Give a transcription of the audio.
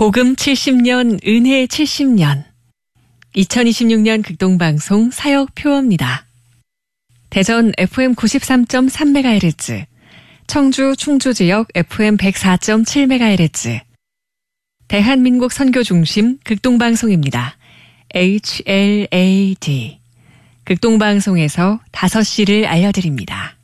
복음 70년, 은혜 70년. 2026년 극동방송 사역표어입니다. 대전 FM 93.3MHz, 청주 충주지역 FM 104.7MHz, 대한민국 선교중심 극동방송입니다. HLAD. 극동방송에서 5시를 알려드립니다.